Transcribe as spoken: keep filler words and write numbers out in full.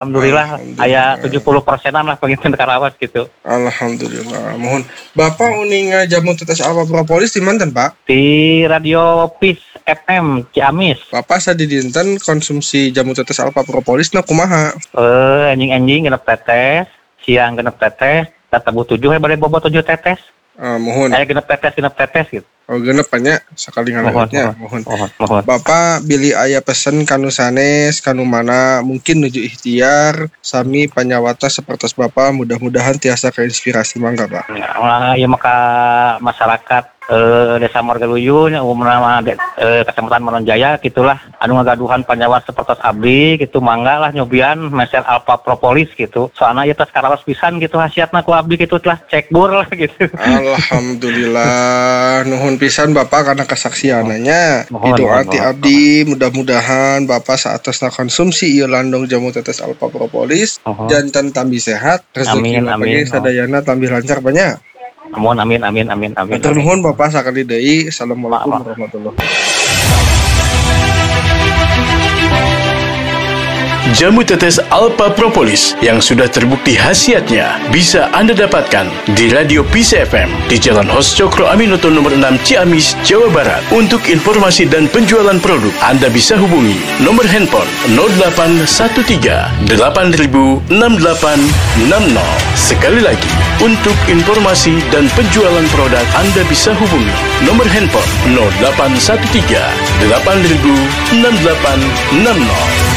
Alhamdulillah, aya tujuh puluh persenan lah pengen karawas gitu. Alhamdulillah. Mohon Bapak uninga jamu tetes alfa propolis di manten Pak? Di Radio Peace F M Ciamis. Bapak sadi dinten konsumsi jamu tetes alfa propolis na kumaha? Eh anjing-anjing genep tetes, siang genep tetes, tabu tujuh he bade bobo tujuh tetes. Uh, mohon. Aya genep tetes genep tetes gitu. Oh genep banyak sekali ngaletnya. Mohon. Mohon. Mohon. Bapak bili aya pesen kanu sanes kanu mana mungkin nuju ikhtiar sami panyawata seperti Bapak mudah-mudahan tiasa keinspirasi mangga Pak. Nah, ya maka masyarakat eh, Desa Margaluyun umumna eh, Kecamatan Maronjaya gitulah anu ngagaduhan panyawat seperti abdi gitu mangga lah nyobian meser alfa propolis gitu. Soalnya ieu tos karawas pisan gitu hasiatna ku abdi gitu telah cek bur lah gitu. Alhamdulillah nuhun pisan Bapak karena kesaksiananya. Itu arti abdi mudah-mudahan Bapak saatosna konsumsi ieu landong jamu tetes alfa propolis uh-huh. janten tambi sehat rezeki bagi sadayana tambi lancar banyak. Amin amin amin amin amin. Matur nuhun Bapak sakali deui. Assalamualaikum warahmatullahi wabarakatuh. Jamu tetes alfa propolis yang sudah terbukti khasiatnya bisa Anda dapatkan di Radio Peace F M di Jalan Hos Cokro Aminoto nomor enam Ciamis, Jawa Barat. Untuk informasi dan penjualan produk, Anda bisa hubungi nomor handphone nol delapan satu tiga delapan nol enam delapan enam nol. Sekali lagi, untuk informasi dan penjualan produk, Anda bisa hubungi nomor handphone nol delapan satu tiga delapan nol enam delapan enam nol.